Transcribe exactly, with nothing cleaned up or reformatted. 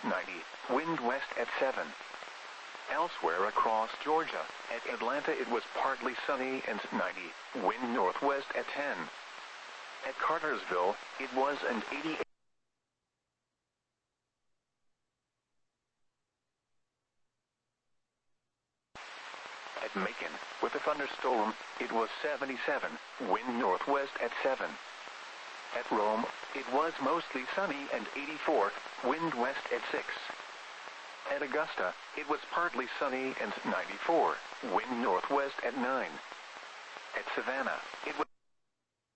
ninety, wind west at seven. Elsewhere across Georgia, at Atlanta it was partly sunny and ninety, wind northwest at ten. At Cartersville, it was an eighty-eight. At Macon, with a thunderstorm, it was seventy-seven, wind northwest at seven. At Rome, it was mostly sunny and eighty-four, wind west at six. At Augusta, it was partly sunny and ninety-four, wind northwest at nine. At Savannah, it was